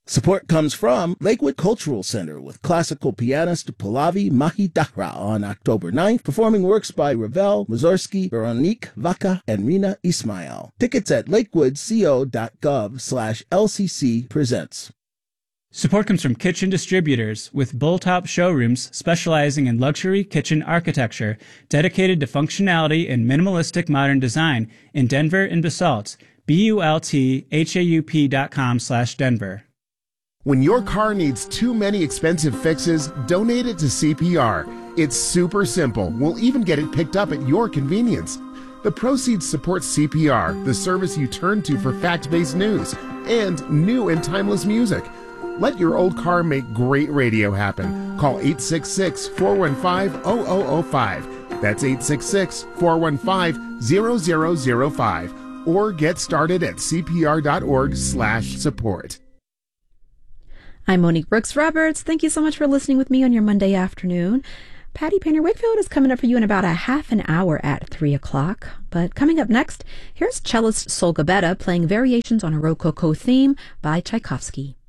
Support comes from Lakewood Cultural Center with classical pianist Pallavi Mahidara on October 9th, performing works by Ravel, Mussorgsky, Veronique Vaca, and Rina Ismail. Tickets at lakewoodco.gov/LCC presents. Support comes from Kitchen Distributors, with Bulltop Showrooms specializing in luxury kitchen architecture, dedicated to functionality and minimalistic modern design in Denver and Basalt. BULTHAUP.com/Denver. When your car needs too many expensive fixes, donate it to CPR. It's super simple. We'll even get it picked up at your convenience. The proceeds support CPR, the service you turn to for fact-based news and new and timeless music. Let your old car make great radio happen. Call 866-415-0005. That's 866-415-0005. Or get started at cpr.org/support. I'm Monique Brooks Roberts. Thank you so much for listening with me on your Monday afternoon. Patty Painter Wakefield is coming up for you in about a half an hour at 3 o'clock. But coming up next, here's cellist Sol Gabetta playing variations on a Rococo theme by Tchaikovsky.